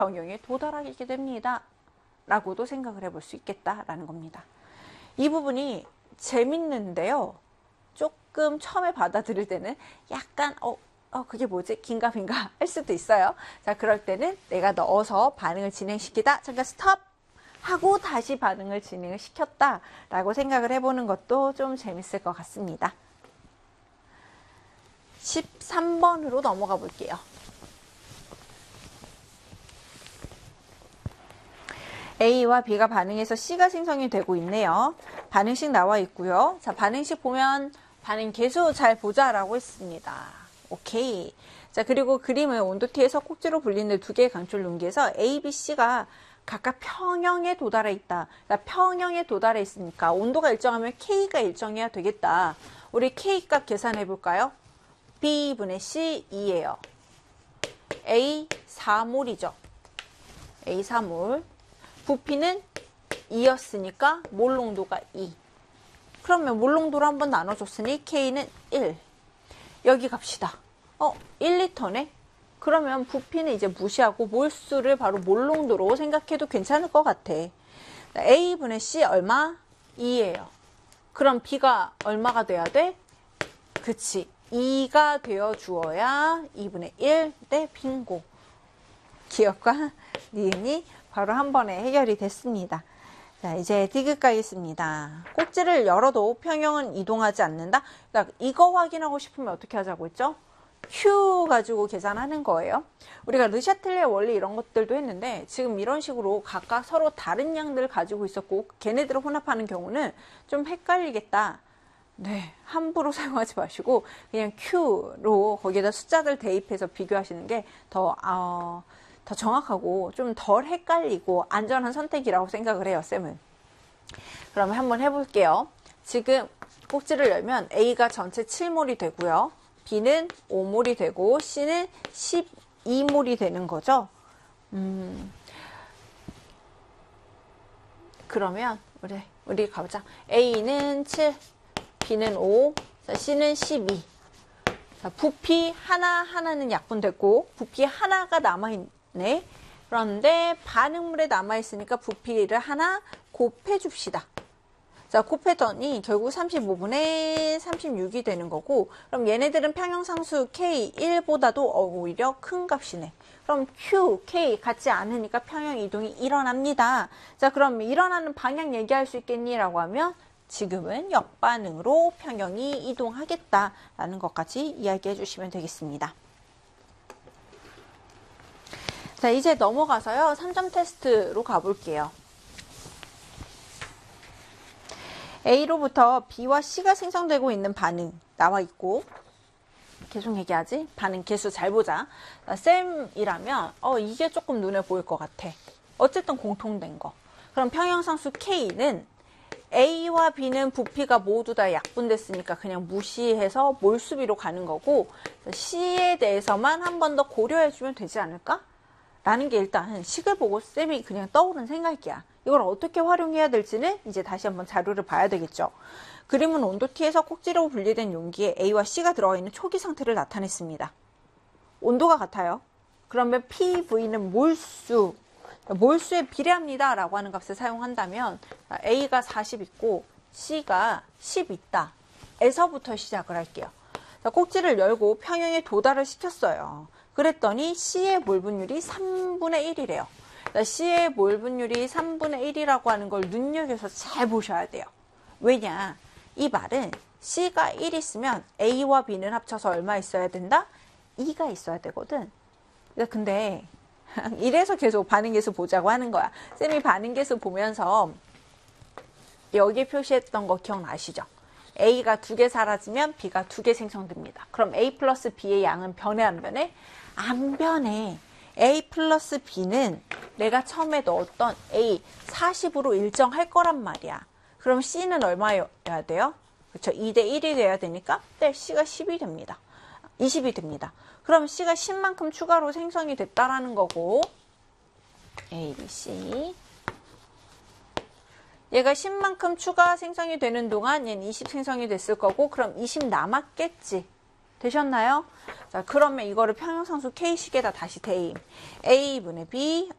평형에 도달하게 됩니다. 라고도 생각을 해볼 수 있겠다라는 겁니다. 이 부분이 재밌는데요. 조금 처음에 받아들일 때는 약간 그게 뭐지? 긴가민가 할 수도 있어요. 자, 그럴 때는 내가 넣어서 반응을 진행시키다. 잠깐 스톱! 하고 다시 반응을 진행을 시켰다 라고 생각을 해보는 것도 좀 재밌을 것 같습니다. 13번으로 넘어가 볼게요. A와 B가 반응해서 C가 생성이 되고 있네요. 반응식 나와 있고요. 자, 반응식 보면 반응 계수 잘 보자라고 했습니다. 오케이. 자, 그리고 그림은 온도T에서 꼭지로 불리는 두 개의 강철 용기에서 A, B, C가 각각 평형에 도달해 있다. 그러니까 평형에 도달해 있으니까 온도가 일정하면 K가 일정해야 되겠다. 우리 K 값 계산해 볼까요? B분의 C 2예요. A 4몰이죠. A 4몰. 부피는 2였으니까 몰 농도가 2. 그러면 몰 농도로 한번 나눠줬으니 K는 1. 여기 갑시다. 1리터네? 그러면 부피는 이제 무시하고 몰수를 바로 몰 농도로 생각해도 괜찮을 것 같아. A분의 C 얼마? 2예요. 그럼 B가 얼마가 돼야 돼? 그치. 2가 되어 주어야 2분의 1 대 빙고. 기억과 니은이 바로 한 번에 해결이 됐습니다. 자, 이제 디귿 가겠습니다. 꼭지를 열어도 평형은 이동하지 않는다. 그러니까 이거 확인하고 싶으면 어떻게 하자고 했죠? Q 가지고 계산하는 거예요. 우리가 르샤틀레 원리 이런 것들도 했는데 지금 이런 식으로 각각 서로 다른 양들을 가지고 있었고 걔네들을 혼합하는 경우는 좀 헷갈리겠다. 네, 함부로 사용하지 마시고 그냥 Q로 거기에다 숫자들 대입해서 비교하시는 게 더 정확하고 좀 덜 헷갈리고 안전한 선택이라고 생각을 해요, 쌤은. 그러면 한번 해볼게요. 지금 꼭지를 열면 A가 전체 7몰이 되고요. B는 5몰이 되고 C는 12몰이 되는 거죠. 그러면 우리 가보자. A는 7, B는 5, 자, C는 12. 자, 부피 하나는 약분됐고 부피 하나가 남아있네. 그런데 반응물에 남아있으니까 부피를 하나 곱해줍시다. 자, 곱했더니 결국 35분의 36이 되는 거고 그럼 얘네들은 평형상수 K1보다도 오히려 큰 값이네. 그럼 Q, K 같지 않으니까 평형 이동이 일어납니다. 자, 그럼 일어나는 방향 얘기할 수 있겠니? 라고 하면 지금은 역반응으로 평형이 이동하겠다라는 것까지 이야기해 주시면 되겠습니다. 자, 이제 넘어가서요. 3점 테스트로 가볼게요. A로부터 B와 C가 생성되고 있는 반응 나와 있고 계속 얘기하지? 반응 개수 잘 보자. 쌤이라면 이게 조금 눈에 보일 것 같아. 어쨌든 공통된 거. 그럼 평형상수 K는 A와 B는 부피가 모두 다 약분됐으니까 그냥 무시해서 몰수비로 가는 거고 C에 대해서만 한 번 더 고려해주면 되지 않을까? 라는 게 일단 식을 보고 쌤이 그냥 떠오른 생각이야. 이걸 어떻게 활용해야 될지는 이제 다시 한번 자료를 봐야 되겠죠. 그림은 온도T에서 꼭지로 분리된 용기에 A와 C가 들어가 있는 초기 상태를 나타냈습니다. 온도가 같아요. 그러면 PV는 몰수에 비례합니다 라고 하는 값을 사용한다면 A가 40 있고 C가 10 있다 에서부터 시작을 할게요. 자, 꼭지를 열고 평형에 도달을 시켰어요. 그랬더니 C의 몰 분율이 3분의 1이래요. C의 몰 분율이 3분의 1이라고 하는 걸 눈여겨서 잘 보셔야 돼요. 왜냐? 이 말은 C가 1 있으면 A와 B는 합쳐서 얼마 있어야 된다? 2가 있어야 되거든. 근데 이래서 계속 반응계수 보자고 하는 거야. 쌤이 반응계수 보면서 여기 표시했던 거 기억나시죠? A가 2개 사라지면 B가 2개 생성됩니다. 그럼 A 플러스 B의 양은 변해 안 변해? 안 변해. A 플러스 B는 내가 처음에 넣었던 A 40으로 일정할 거란 말이야. 그럼 C는 얼마여야 돼요? 그렇죠. 2대 1이 돼야 되니까 C가 10이 됩니다. 20이 됩니다. 그럼 C가 10만큼 추가로 생성이 됐다라는 거고 A, B, C 얘가 10만큼 추가 생성이 되는 동안 얘는 20 생성이 됐을 거고 그럼 20 남았겠지. 되셨나요? 자, 그러면 이거를 평형상수 K식에다 다시 대입. A분의 B